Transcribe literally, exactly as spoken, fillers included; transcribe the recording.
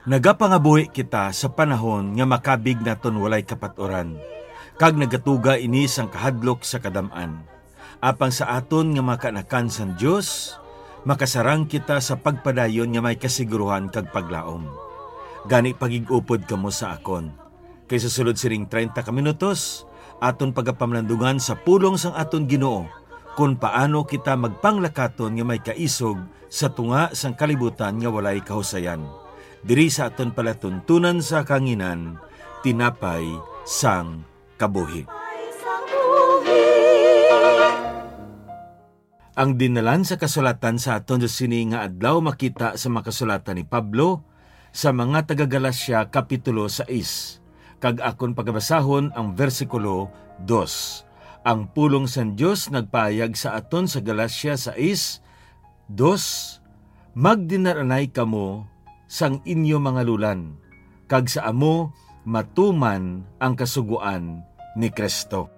Nagapangabuhi kita sa panahon nga makabig naton walay kapaturan, kag nagatuga ini sang kahadlok sa kadam-an. Apang sa aton nga makanakan san Dios, makasarang kita sa pagpadayon nga may kasiguruhan kag paglaom. Gani pagigupod kamo sa akon. Kay sa sulod siring treinta ka minutos, aton pagapamlandungan sa pulong sang aton Ginoo, kung paano kita magpanglakaton nga may kaisog sa tunga sang kalibutan nga walay kahusayan. Diri sa aton palatuntunan sa kanginan, tinapay sang kabuhi. Ang dinalan sa kasulatan sa aton sa sini nga adlaw makita sa makasulatan ni Pablo sa mga taga-Galasya kapitulo sais. Kag akon pagabasahon ang versikulo dos. Ang pulong san Dios nagpayag sa aton sa Galasya sais, dos, magdinaranay kamo sang inyo mga lulan, kag sa amo matuman ang kasuguan ni Kristo.